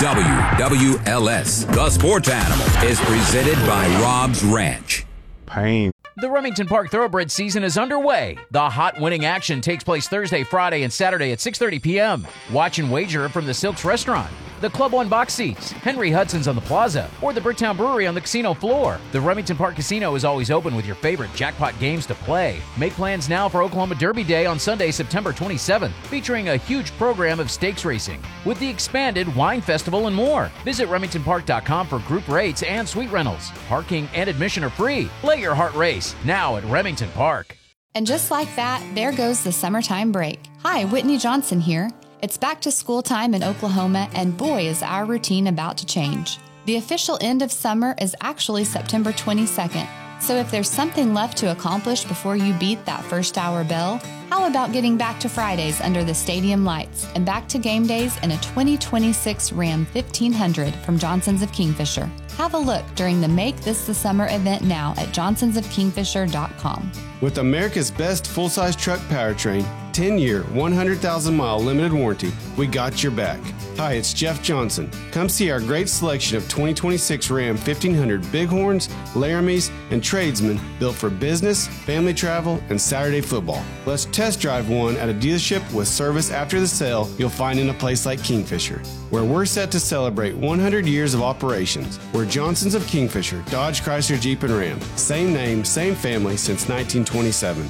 WWLS. The Sports Animal is presented by Rob's Ranch. Pain. The Remington Park Thoroughbred season is underway. The hot winning action takes place Thursday, Friday, and Saturday at 6:30 p.m. Watch and wager from the Silks Restaurant, the Club One box seats, Henry Hudson's on the plaza, or the Bricktown Brewery on the casino floor. The Remington Park Casino is always open with your favorite jackpot games to play. Make plans now for Oklahoma Derby Day on Sunday, September 27th, featuring a huge program of stakes racing with the expanded wine festival and more. Visit RemingtonPark.com for group rates and suite rentals. Parking and admission are free. Play your heart race now at Remington Park. And just like that, there goes the summertime break. Hi, Whitney Johnson here. It's back to school time in Oklahoma, and boy, is our routine about to change. The official end of summer is actually September 22nd. So if there's something left to accomplish before you beat that first hour bell, how about getting back to Fridays under the stadium lights and back to game days in a 2026 Ram 1500 from Johnson's of Kingfisher? Have a look during the Make This the Summer event now at johnsonsofkingfisher.com. With America's best full-size truck powertrain, 10-year, 100,000-mile limited warranty, we got your back. Hi, it's Jeff Johnson. Come see our great selection of 2026 Ram 1500 Bighorns, Laramies, and Tradesmen built for business, family travel, and Saturday football. Let's test drive one at a dealership with service after the sale you'll find in a place like Kingfisher, where we're set to celebrate 100 years of operations. We're Johnsons of Kingfisher, Dodge, Chrysler, Jeep, and Ram. Same name, same family since 1927.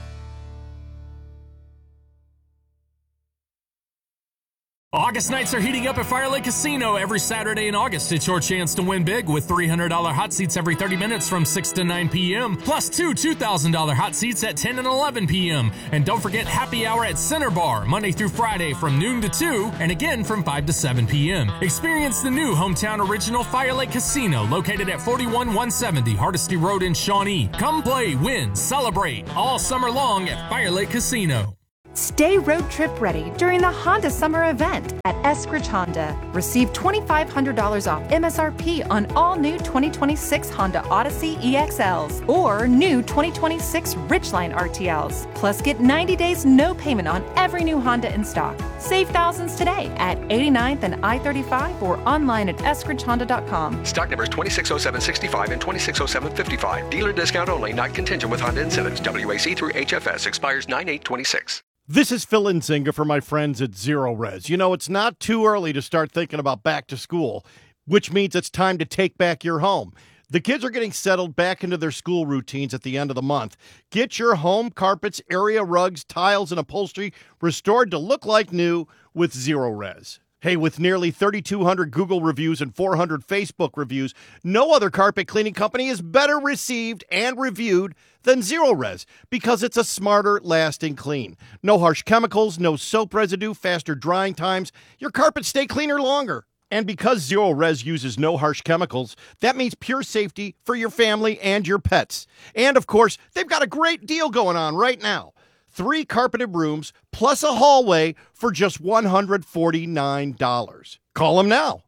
August nights are heating up at Fire Lake Casino every Saturday in August. It's your chance to win big with $300 hot seats every 30 minutes from 6 to 9 p.m. plus two $2,000 hot seats at 10 and 11 p.m. And don't forget happy hour at Center Bar, Monday through Friday from noon to 2 and again from 5 to 7 p.m. Experience the new hometown original Fire Lake Casino located at 41170 Hardesty Road in Shawnee. Come play, win, celebrate all summer long at Fire Lake Casino. Stay road trip ready during the Honda Summer Event at Eskridge Honda. Receive $2,500 off MSRP on all new 2026 Honda Odyssey EXLs or new 2026 Ridgeline RTLs. Plus, get 90 days no payment on every new Honda in stock. Save thousands today at 89th and I-35 or online at eskridgehonda.com. Stock numbers 260765 and 260755. Dealer discount only, not contingent with Honda incentives. WAC through HFS expires 9/8/26. This is Phil Nzinga for my friends at Zero Res. You know, it's not too early to start thinking about back to school, which means it's time to take back your home. The kids are getting settled back into their school routines at the end of the month. Get your home carpets, area rugs, tiles, and upholstery restored to look like new with Zero Res. Hey, with nearly 3,200 Google reviews and 400 Facebook reviews, no other carpet cleaning company is better received and reviewed than Zero Res because it's a smarter, lasting clean. No harsh chemicals, no soap residue, faster drying times. Your carpets stay cleaner longer. And because Zero Res uses no harsh chemicals, that means pure safety for your family and your pets. And, of course, they've got a great deal going on right now. 3 carpeted rooms plus a hallway for just $149. Call them now,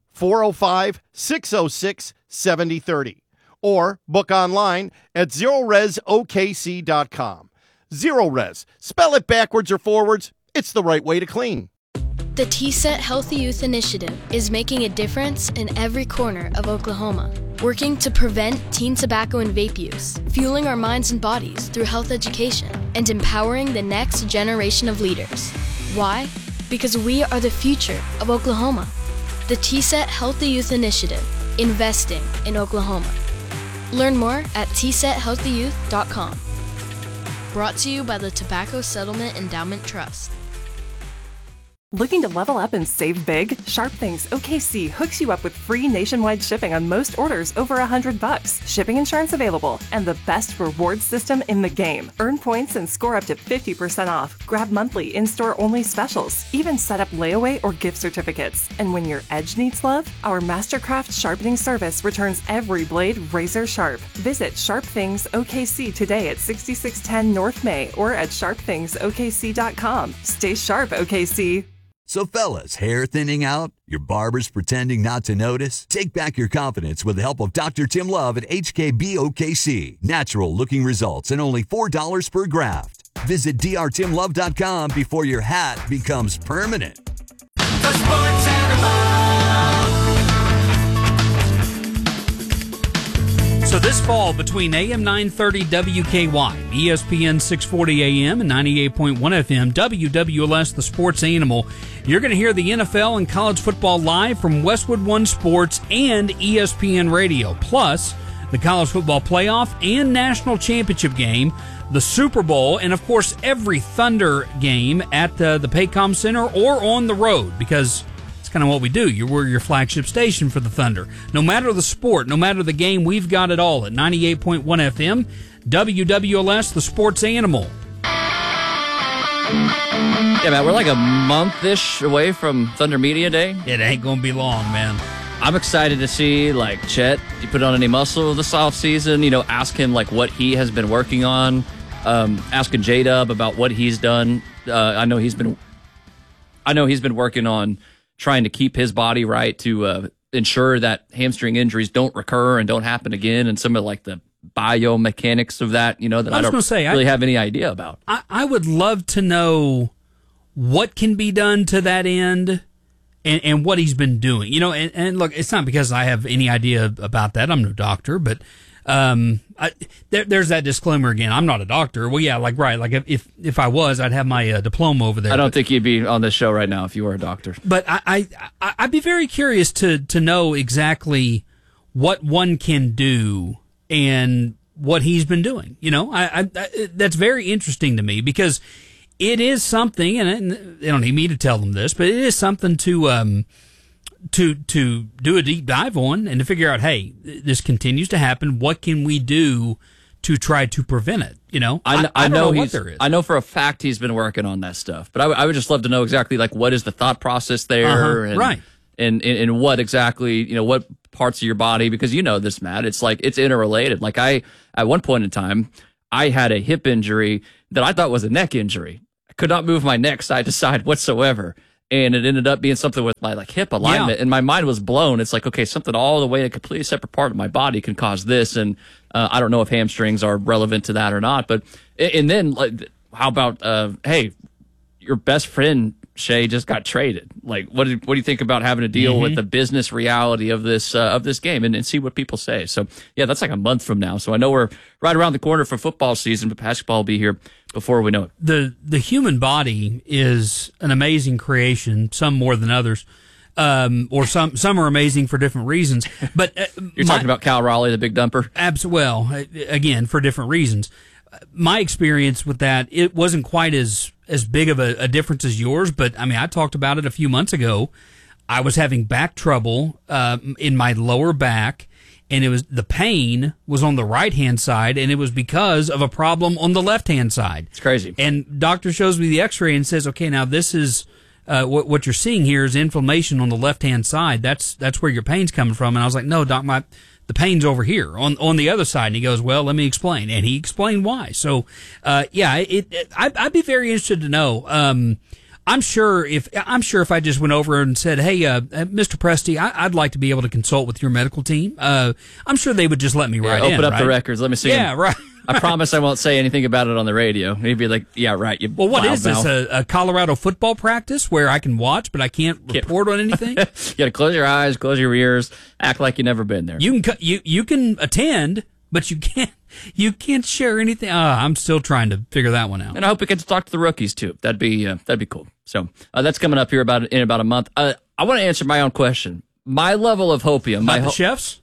405-606-7030. Or book online at ZeroResOKC.com. Zero Res. Spell it backwards or forwards. It's the right way to clean. The TSET Healthy Youth Initiative is making a difference in every corner of Oklahoma, working to prevent teen tobacco and vape use, fueling our minds and bodies through health education, and empowering the next generation of leaders. Why? Because we are the future of Oklahoma. The TSET Healthy Youth Initiative, investing in Oklahoma. Learn more at tsethealthyyouth.com. Brought to you by the Tobacco Settlement Endowment Trust. Looking to level up and save big? Sharp Things OKC hooks you up with free nationwide shipping on most orders over $100. Shipping insurance available and the best reward system in the game. Earn points and score up to 50% off. Grab monthly in-store only specials. Even set up layaway or gift certificates. And when your edge needs love, our Mastercraft sharpening service returns every blade razor sharp. Visit Sharp Things OKC today at 6610 North May or at sharpthingsokc.com. Stay sharp, OKC. So fellas, hair thinning out? Your barber's pretending not to notice? Take back your confidence with the help of Dr. Tim Love at HKB OKC. Natural looking results and only $4 per graft. Visit drtimlove.com before your hat becomes permanent. The Sports Animal. So this fall, between AM 930 WKY, ESPN 640 AM, and 98.1 FM, WWLS, the Sports Animal, you're going to hear the NFL and college football live from Westwood One Sports and ESPN Radio, plus the college football playoff and national championship game, the Super Bowl, and, of course, every Thunder game at the Paycom Center or on the road, because kind of what we do. We're your flagship station for the Thunder. No matter the sport, no matter the game, we've got it all at 98.1 FM, WWLS, the Sports Animal. Yeah, man, we're like a month-ish away from Thunder Media Day. It ain't going to be long, man. I'm excited to see, like, Chet, you put on any muscle this offseason, ask him, like, what he has been working on, asking J-Dub about what he's done. I know he's been working on trying to keep his body right to ensure that hamstring injuries don't recur and don't happen again, and some of like the biomechanics of that, that I don't really have any idea about. I would love to know what can be done to that end and what he's been doing. And look, it's not because I have any idea about that. I'm no doctor, but there's that disclaimer again. I'm not a doctor. Well, yeah, right. Like if I was, I'd have my diploma over there. I don't think you'd be on this show right now if you were a doctor. But I'd be very curious to know exactly what one can do and what he's been doing. That's very interesting to me because it is something, and they don't need me to tell them this, but it is something to do a deep dive on and to figure out, hey, this continues to happen. What can we do to try to prevent it? I don't know what there is. I know for a fact he's been working on that stuff, but I would just love to know exactly what is the thought process there, and, right? And what exactly, what parts of your body, because this, Matt, it's it's interrelated. At one point in time, I had a hip injury that I thought was a neck injury. I could not move my neck side to side whatsoever. And it ended up being something with my hip alignment, and my mind was blown. It's okay, something all the way a completely separate part of my body can cause this, and I don't know if hamstrings are relevant to that or not. But and then how about hey, your best friend Shay just got traded? What do you think about having to deal with the business reality of this game and see what people say? So yeah, that's a month from now. So I know we're right around the corner for football season, but basketball will be here before we know it. The human body is an amazing creation, some more than others, or some are amazing for different reasons. But you're talking about Cal Raleigh, the big dumper. Well, again, for different reasons. My experience with that, it wasn't quite as big of a difference as yours, but I talked about it a few months ago. I was having back trouble in my lower back, and the pain was on the right-hand side, and it was because of a problem on the left-hand side. It's crazy. And doctor shows me the x-ray and says, okay, now this is, what you're seeing here is inflammation on the left-hand side. That's where your pain's coming from. And I was like, no, doc, the pain's over here on the other side. And he goes, well, let me explain. And he explained why. So, I'd be very interested to know. I'm sure if I just went over and said, hey, Mr. Presti, I'd like to be able to consult with your medical team. I'm sure they would just let me right in. Open up the records. Let me see. Yeah, right. I promise I won't say anything about it on the radio. He'd be like, yeah, right. Well, what is this, a Colorado football practice where I can watch, but I can't report on anything? You got to close your eyes, close your ears, act like you've never been there. You can attend, but you can't share anything. I'm still trying to figure that one out. And I hope we get to talk to the rookies too. That'd be cool. So that's coming up here in about a month. I want to answer my own question. My level of hopium about the chefs.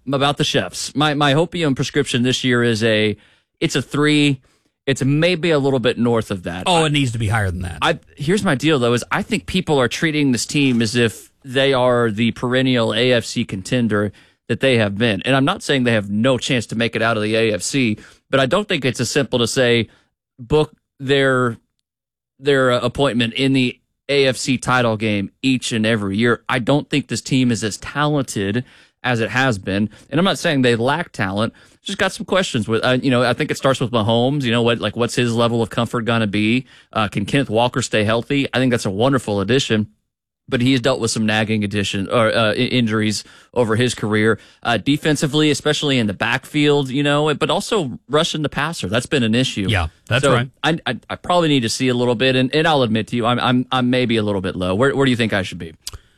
My hopium prescription this year is it's a 3. It's maybe a little bit north of that. Oh, it needs to be higher than that. Here's my deal though: is I think people are treating this team as if they are the perennial AFC contender that they have been. And I'm not saying they have no chance to make it out of the AFC, but I don't think it's as simple to say book their appointment in the AFC title game each and every year. I don't think this team is as talented as it has been. And I'm not saying they lack talent. Just got some questions with, I think it starts with Mahomes. What's his level of comfort going to be? Can Kenneth Walker stay healthy? I think that's a wonderful addition. But he's dealt with some nagging injuries over his career. Defensively, especially in the backfield, but also rushing the passer. That's been an issue. Yeah, that's right. I probably need to see a little bit, and I'll admit to you, I'm maybe a little bit low. Where do you think I should be?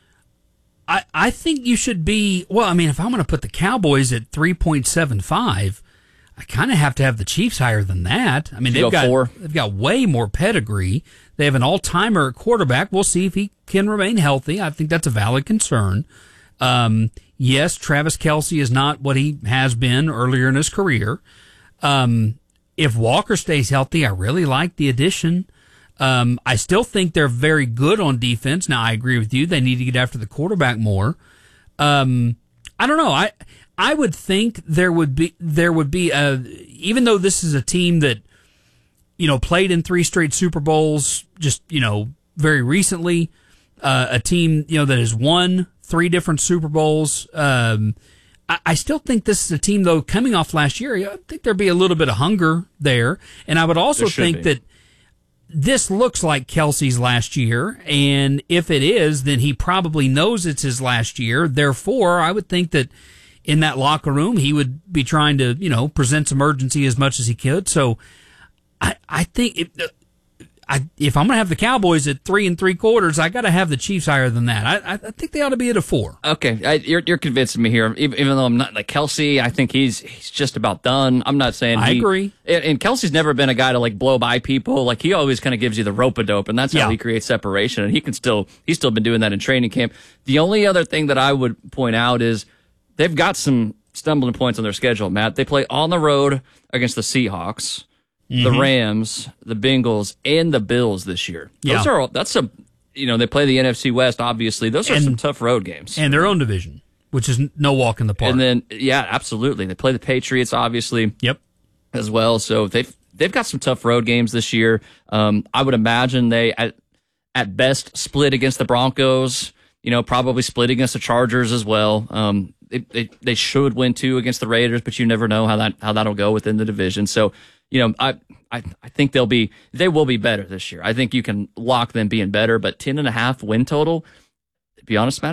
I think you should be, if I'm going to put the Cowboys at 3.75, I kind of have to have the Chiefs higher than that. They've got way more pedigree. They have an all-timer at quarterback. We'll see if he can remain healthy. I think that's a valid concern. Yes, Travis Kelce is not what he has been earlier in his career. If Walker stays healthy, I really like the addition. I still think they're very good on defense. Now, I agree with you. They need to get after the quarterback more. I don't know. I would think there would be even though this is a team that, played in 3 straight Super Bowls just, very recently, a team, that has won 3 different Super Bowls. I still think this is a team, though, coming off last year, I think there'd be a little bit of hunger there. And I would also think that this looks like Kelce's last year, and if it is, then he probably knows it's his last year. Therefore, I would think that in that locker room, he would be trying to, present some urgency as much as he could. So I think if I'm going to have the Cowboys at 3 3/4, I got to have the Chiefs higher than that. I think they ought to be at a 4. Okay, you're convincing me here. Even though I'm not like Kelsey, I think he's just about done. I'm not saying I agree. And Kelsey's never been a guy to like blow by people. Like he always kind of gives you the rope-a-dope, and that's how he creates separation. And he's still been doing that in training camp. The only other thing that I would point out is they've got some stumbling points on their schedule, Matt. They play on the road against the Seahawks, the Rams, the Bengals, and the Bills this year. They play the NFC West, obviously. Those are some tough road games. And their own division, which is no walk in the park. And then, absolutely. They play the Patriots, obviously, as well. So they've got some tough road games this year. I would imagine they, at best, split against the Broncos, probably split against the Chargers as well. They should win 2 against the Raiders, but you never know how that'll go within the division. So, I think they will be better this year. I think you can lock them being better, but 10.5 win total, to be honest, Matt,